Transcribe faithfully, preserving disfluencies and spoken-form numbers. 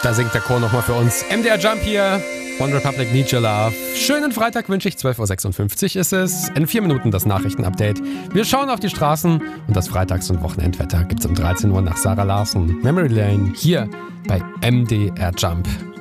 Da singt der Chor nochmal für uns. M D R Jump hier. One Republic Need Your Love. Schönen Freitag wünsche ich. zwölf Uhr sechsundfünfzig ist es. In vier Minuten das Nachrichtenupdate. Wir schauen auf die Straßen und das Freitags- und Wochenendwetter gibt's um dreizehn Uhr nach Sarah Larsen. Memory Lane hier bei M D R Jump.